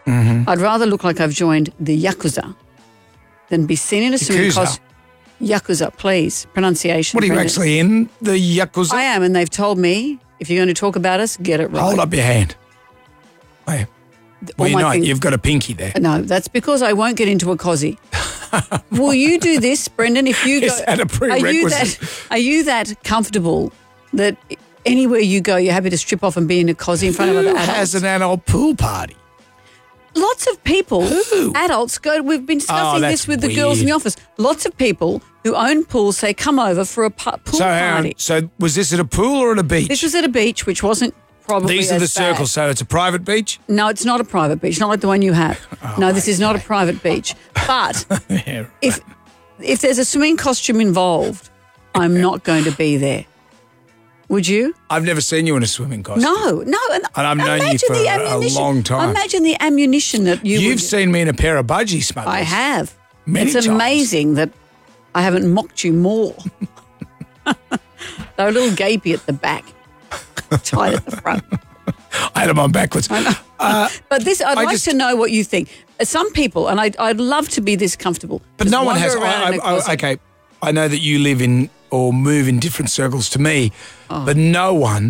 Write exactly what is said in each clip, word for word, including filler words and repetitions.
Mm-hmm. I'd rather look like I've joined the Yakuza than be seen in a swimming costume. Yakuza, please. Pronunciation. What are you Brendan. actually in, the Yakuza? I am, and they've told me if you're going to talk about us, get it right. Hold up your hand. Wait. Well, you're not. Things, You've got a pinky there. No, that's because I won't get into a cosy. Will you do this, Brendan? If you go, Is that a prerequisite? Are you that, are you that comfortable that anywhere you go, you're happy to strip off and be in a cosy in front Who of other adults? has an adult pool party? Lots of people, Who? adults, go. We've been discussing Oh, this with the that's girls in the weird. office. Lots of people who own pools say, come over for a pu- pool So, hang party. on. So was this at a pool or at a beach? This was at a beach, which wasn't probably These are as the circles, bad. so it's a private beach? No, it's not a private beach, not like the one you have. Oh, no, this is not a private beach. But Yeah, right. if if there's a swimming costume involved, I'm not going to be there. Would you? I've never seen you in a swimming costume. No, no. And, And I've known you imagine for the a ammunition. long time. Imagine the ammunition that you You've would, seen me in a pair of budgie smugglers. I have. Many it's times. amazing that I haven't mocked you more. They're a little gapey at the back, tight at the front. I had them on backwards. I know. Uh, But this, I'd I like just- to know what you think. Uh, Some people, and I'd, I'd love to be this comfortable. but just no one wander has. around I, in a I, closet. I, okay, I know that you live in or move in different circles to me, Oh. but no one,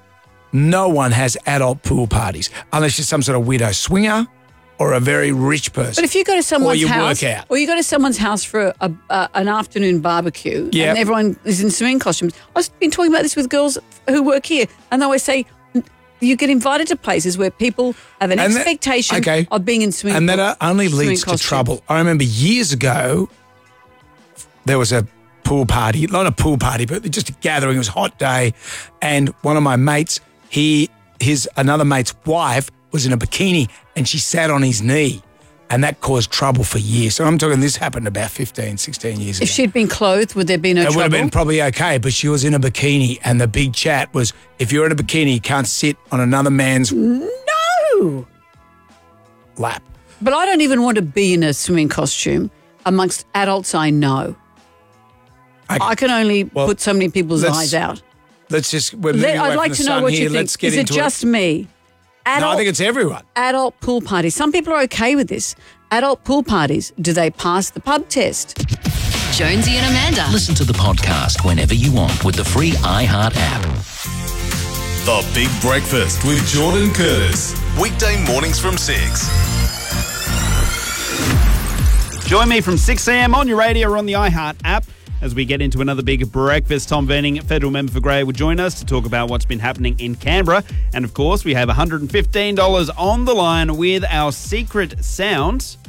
no one has adult pool parties unless you're some sort of widow swinger or a very rich person. But if you go to someone's you house, work out. or you go to someone's house for a, a, an afternoon barbecue, Yep. and everyone is in swimming costumes. I've been talking about this with girls who work here, and they always say you get invited to places where people have an And that- expectation okay. of being in swimming. and that uh, only swimming leads to costume. trouble. I remember years ago, there was a pool party, not a pool party, but just a gathering. It was a hot day, and one of my mates, he, his another mate's wife was in a bikini, and she sat on his knee, and that caused trouble for years. So I'm talking this happened about fifteen, sixteen years ago. If she'd been clothed, would there be no It trouble? would have been probably okay, but she was in a bikini, and the big chat was, if you're in a bikini, you can't sit on another man's no. lap. But I don't even want to be in a swimming costume amongst adults I know. Okay. I can only Well, put so many people's let's- eyes out. Let's just, we're moving Let, away I'd from like the to know sun what here. you think. Let's get Is it into just me? Adult, No, I think it's everyone. adult pool parties. Some people are okay with this. Adult pool parties, do they pass the pub test? Jonesy and Amanda. Listen to the podcast whenever you want with the free iHeart app. The Big Breakfast with Jordan Curtis. Weekday mornings from six. Join me from six a.m. on your radio or on the iHeart app as we get into another big breakfast. Tom Venning, federal member for Grey, will join us to talk about what's been happening in Canberra. And, of course, we have one hundred fifteen dollars on the line with our secret sound.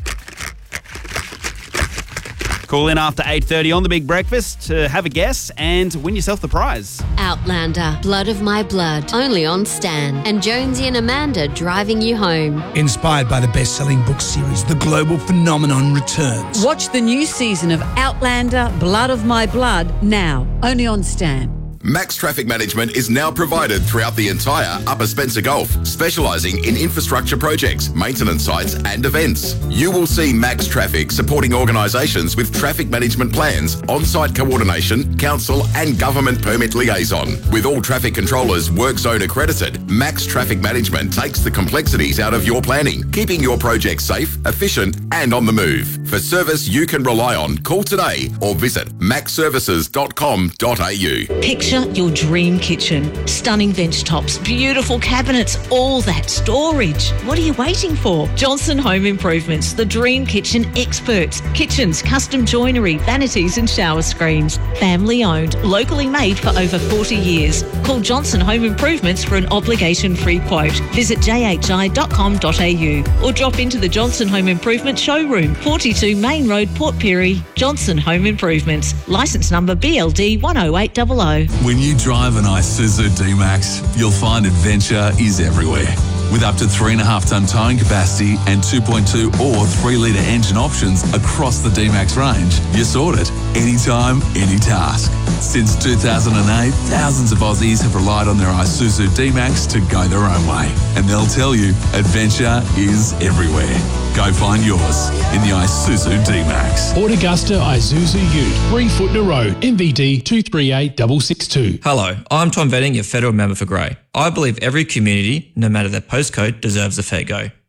Call in after eight thirty on The Big Breakfast to have a guess and win yourself the prize. Outlander, Blood of My Blood, only on Stan. And Jonesy and Amanda driving you home. Inspired by the best-selling book series, The Global Phenomenon returns. Watch the new season of Outlander, Blood of My Blood, now, only on Stan. Max Traffic Management is now provided throughout the entire Upper Spencer Gulf, specialising in infrastructure projects, maintenance sites and events. You will see Max Traffic supporting organisations with traffic management plans, on-site coordination, council and government permit liaison. With all traffic controllers work zone accredited, Max Traffic Management takes the complexities out of your planning, keeping your project safe, efficient and on the move. For service you can rely on, call today or visit max services dot com dot a u. Picture your dream kitchen. Stunning bench tops, beautiful cabinets, all that storage. What are you waiting for? Johnson Home Improvements, the dream kitchen experts. Kitchens, custom joinery, vanities and shower screens. Family owned, locally made for over forty years. Call Johnson Home Improvements for an obligation-free quote. Visit j h i dot com dot a u or drop into the Johnson Home Improvement showroom, forty-two Main Road, Port Pirie. Johnson Home Improvements. Licence number B L D one oh eight hundred. When you drive an Isuzu D-Max, you'll find adventure is everywhere. With up to three point five tonne towing capacity and two point two or three litre engine options across the D-Max range, you're sorted. Anytime, any task. Since two thousand eight, thousands of Aussies have relied on their Isuzu D-Max to go their own way. And they'll tell you, adventure is everywhere. Go find yours in the Isuzu D-Max. Port Augusta Isuzu Ute, three Footner Road, M V D two three eight six six two. Hello, I'm Tom Venning, your federal member for Grey. I believe every community, no matter their postcode, deserves a fair go.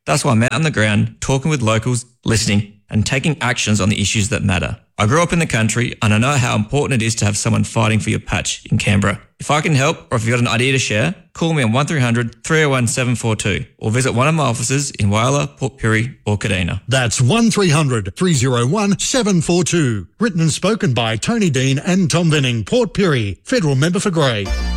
That's why I'm out on the ground, talking with locals, listening, and taking actions on the issues that matter. I grew up in the country and I know how important it is to have someone fighting for your patch in Canberra. If I can help, or if you've got an idea to share, call me on one three hundred, three oh one, seven four two or visit one of my offices in Whyalla, Port Pirie or Kadina. That's one three hundred, three oh one, seven four two. Written and spoken by Tony Dean and Tom Venning, Port Pirie, Federal Member for Grey.